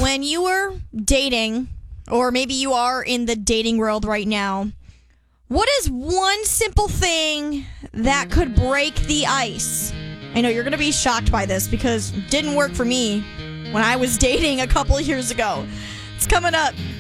when you were dating, or maybe you are in the dating world right now, what is one simple thing that could break the ice? I know you're going to be shocked by this because it didn't work for me when I was dating a couple years ago. It's coming up